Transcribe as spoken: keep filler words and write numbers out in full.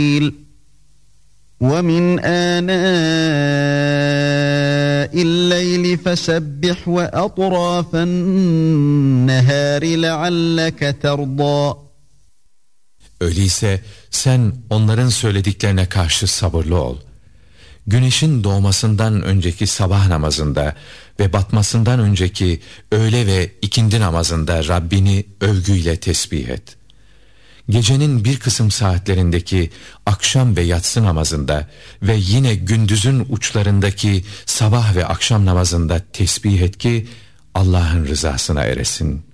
وَمِنْ آنَاءِ اللَّيْلِ فَسَبِّحْ وَأَطْرَافَ النَّهَارِ لَعَلَّكَ تَرْضَى. Öyleyse sen onların söylediklerine karşı sabırlı ol. Güneşin doğmasından önceki sabah namazında ve batmasından önceki öğle ve ikindi namazında Rabbini övgüyle tesbih et. Gecenin bir kısım saatlerindeki akşam ve yatsı namazında ve yine gündüzün uçlarındaki sabah ve akşam namazında tesbih et ki Allah'ın rızasına eresin.